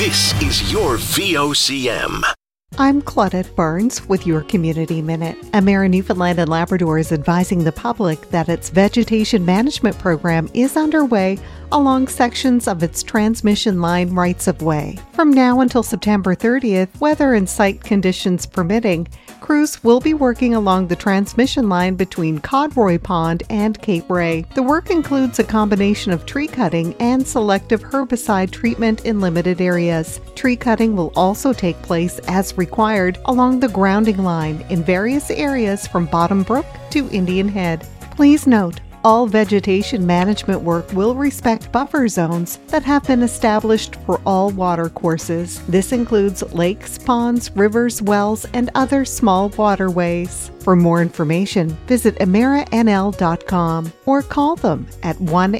This is your VOCM. I'm Claudette Barnes with your Community Minute. Emera Newfoundland and Labrador is advising the public that its vegetation management program is underway along sections of its transmission line rights-of-way. From now until September 30th, weather and site conditions permitting, crews will be working along the transmission line between Codroy Pond and Cape Ray. The work includes a combination of tree cutting and selective herbicide treatment in limited areas. Tree cutting will also take place as required along the grounding line in various areas from Bottom Brook to Indian Head. Please note, all vegetation management work will respect buffer zones that have been established for all water courses. This includes lakes, ponds, rivers, wells, and other small waterways. For more information, visit emeranl.com or call them at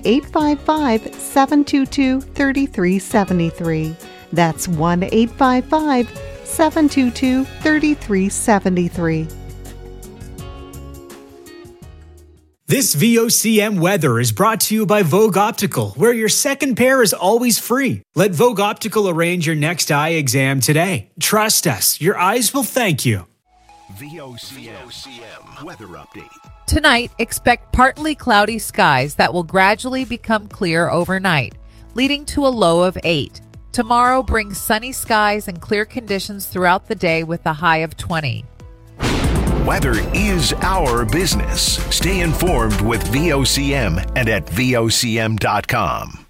1-855-722-3373. That's 1-855-722-3373. This VOCM weather is brought to you by Vogue Optical, where your second pair is always free. Let Vogue Optical arrange your next eye exam today. Trust us, your eyes will thank you. VOCM weather update. Tonight, expect partly cloudy skies that will gradually become clear overnight, leading to a low of 8. Tomorrow brings sunny skies and clear conditions throughout the day with a high of 20. Weather is our business. Stay informed with VOCM and at VOCM.com.